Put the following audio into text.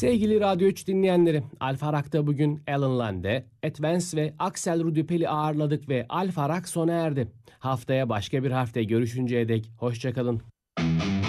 Sevgili Radyo 3 dinleyenleri, Alfa Rock'ta bugün Alan Lande, Advance ve Axel Rudipel'i ağırladık ve Alfa Rock sona erdi. Haftaya başka bir harfte görüşünceye dek hoşçakalın.